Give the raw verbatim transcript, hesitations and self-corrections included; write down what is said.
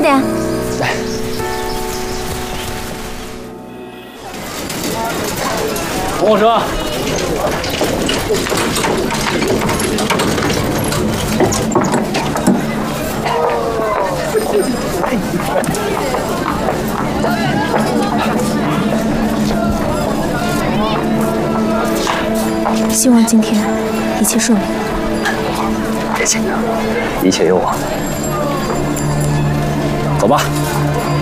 点。 红火车。 希望今天一切顺利。 别紧张，一切有我。 走吧。